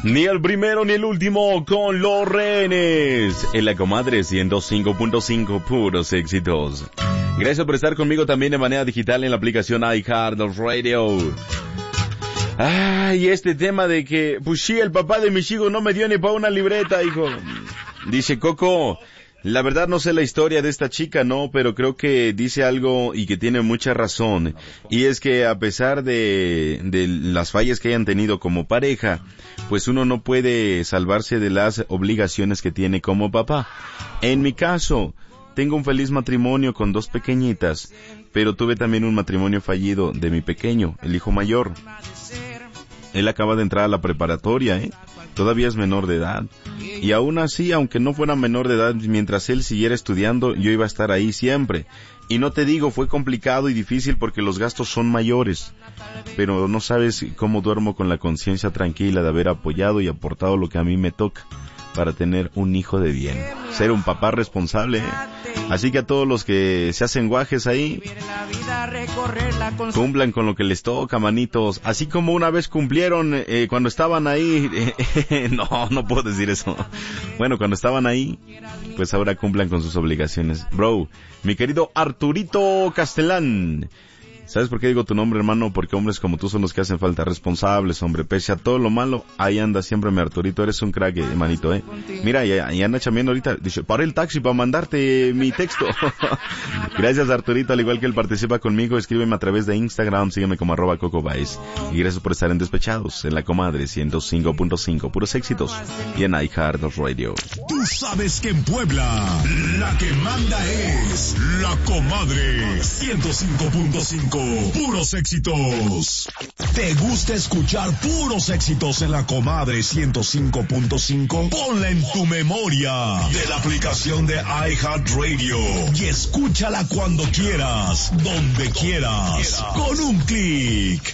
Ni el primero ni el último con Los Rehenes. En la Comadre 105.5, puros éxitos. Gracias por estar conmigo también de manera digital en la aplicación iHeartRadio. Ay, este tema de que, pues sí, el papá de mis hijos no me dio ni para una libreta, hijo. Dice Coco, la verdad no sé la historia de esta chica, no, pero creo que dice algo y que tiene mucha razón. Y es que a pesar de las fallas que hayan tenido como pareja, pues uno no puede salvarse de las obligaciones que tiene como papá. En mi caso, tengo un feliz matrimonio con 2 pequeñitas, pero tuve también un matrimonio fallido de mi pequeño, el hijo mayor. Él acaba de entrar a la preparatoria, todavía es menor de edad. Y aún así, aunque no fuera menor de edad, mientras él siguiera estudiando, yo iba a estar ahí siempre. Y no te digo, fue complicado y difícil porque los gastos son mayores. Pero no sabes cómo duermo con la conciencia tranquila de haber apoyado y aportado lo que a mí me toca para tener un hijo de bien. Ser un papá responsable, Así que a todos los que se hacen guajes ahí, cumplan con lo que les toca, manitos. Así como una vez cumplieron cuando estaban ahí. No puedo decir eso. Bueno, cuando estaban ahí, pues ahora cumplan con sus obligaciones. Bro, mi querido Arturito Castellán. ¿Sabes por qué digo tu nombre, hermano? Porque hombres como tú son los que hacen falta, responsables, hombre. Pese a todo lo malo, ahí anda siempre mi Arturito. Eres un crack, hermanito, Mira, y anda chambeando ahorita. Dice, para el taxi para mandarte mi texto. Gracias, Arturito. Al igual que él participa conmigo, escríbeme a través de Instagram. Sígueme como @CocoBaez. Y gracias por estar en Despechados, en la Comadre 105.5. Puros éxitos. Y en iHeartRadio. Tú sabes que en Puebla, la que manda es la Comadre 105.5. Puros éxitos. ¿Te gusta escuchar puros éxitos en la Comadre 105.5? Ponla en tu memoria de la aplicación de iHeartRadio y escúchala cuando quieras, donde quieras, con un clic.